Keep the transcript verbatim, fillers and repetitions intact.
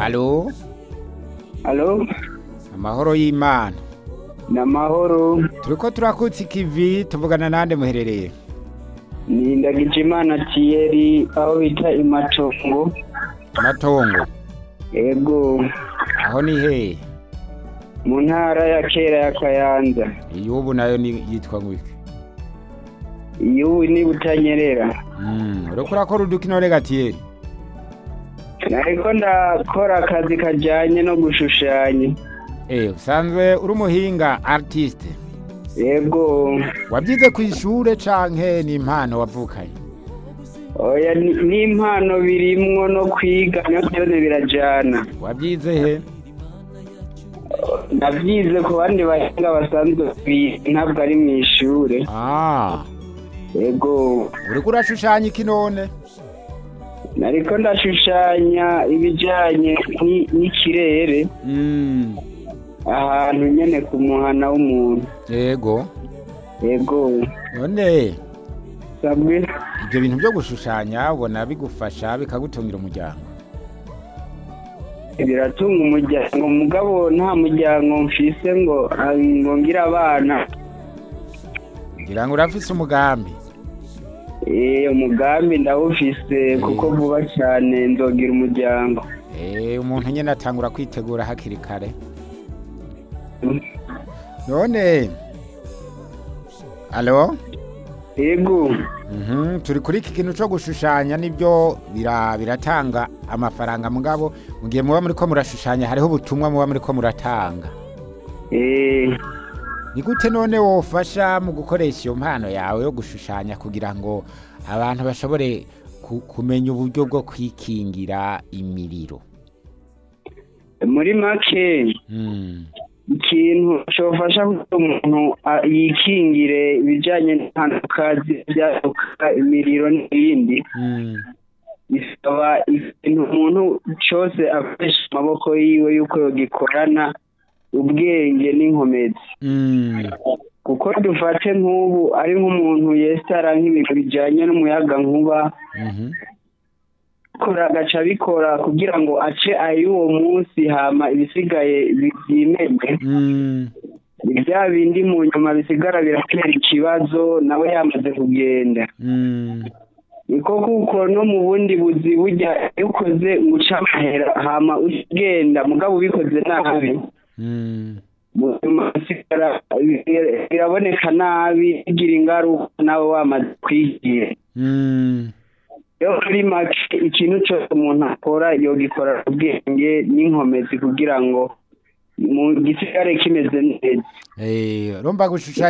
Alo, Alo, amahoro y'Imana. namahoro. Turiko turakutsa ikivi tuvugana nande muherereye. Ni Ndagijimana Thierry aho bita Imatongo. Matongo. Ego, Aho ni he? mu ntara ya kera ya Kayanza. Iyubu nayo ni yitwa ngwiki. Iyo ni Butanyerera. Mm, uriko urakora udukino Thierry. Nariko ndakora akazi kajanye no gushushanya. Eh, usanzwe uri umuhinga artiste. Ego, Wabyize ku ishure canke ni impano wavukanye? oya ni ni impano birimwo no kwiga no byose birajana. Wabyize he? Navyize ku bandi bahinga basanzwe biga, ntabwo ari mw'ishure. Ah, Ego, uriko urashushanya iki none? nariko ndashushanya ibijanye ni- n'ikirere Mm, ahantu nyene ku muhana w'umuntu. yego. Ego, None sabwe. ibyo bintu byo gushushanya ubona bigufasha bikagutungira umuryango. Biratunga umuryango mugabo nta muryango mfise ngo ah, ngo ngira abana. Ngira ngo urafise umugambi. Eh, umugambi ndawufise kuko vuba cyane nzogira umuryango. Eh, umuntu nyene atangura kwitegura hakiri kare. None Alo? Ego, Mhm, turi kuri iki kintu cyo gushushanya nibyo bira biratanga amafaranga mugabo mugiye muba muri ko murashushanya hariho ubutumwa muba muri ko muratanga. eh, Ni gute none wofasha mu gukoresha iyo mpano yawe yo gushushanya kugira ngo abantu bashobore ku- kumenya uburyo bwo kwikingira imiriro? muri make Mm. ikintu cyofasha ko umuntu ah, yikingire ibijanye n'impanuka z'ibyaduka, imiriro n'ibindi. Mm. Bisaba ikintu umuntu cyose akoresha amaboko yiwe yuko yogikorana ubwenge n'inkomezi. Mm. Kuko dufate nk'ubu ari nk'umuntu yesitara nk'ibintu bijanye n'umuyaga nkuba, Mhm. kora agaca bikora kugira ngo ace ay'uwo munsi hama ibisigaye byimeze. Mm. Bya bindi mu nyuma bisigara biratera ikibazo nawe yamaze kugenda. Mm. Niko kuko no mu bundi buzi burya iyo ukoze uca amahera hama ugenda mugabo ubikoze nabi. Mm. Mu nyuma bisigara biraboneka nabi, bigira ingaruka nawe wamaze kwigira. Mm. Yo muri make ikintu cyose umuntu akora yogikora ubwenge n'inkomezi kugira ngo mu gisigare kimeze neza. Eh, urumva gushushanya